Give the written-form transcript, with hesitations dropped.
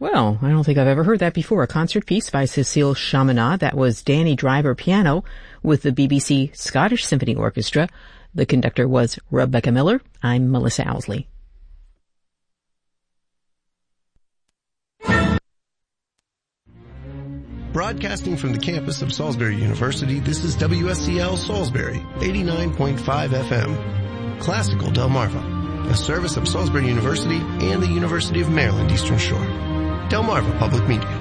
Well, I don't think I've ever heard that before. A concert piece by Cécile Chaminade. That was Danny Driver piano with the BBC Scottish Symphony Orchestra. The conductor was Rebecca Miller. I'm Melissa Owsley. Broadcasting from the campus of Salisbury University, this is WSCL Salisbury, 89.5 FM. Classical Delmarva, a service of Salisbury University and the University of Maryland Eastern Shore. Delmarva Public Media.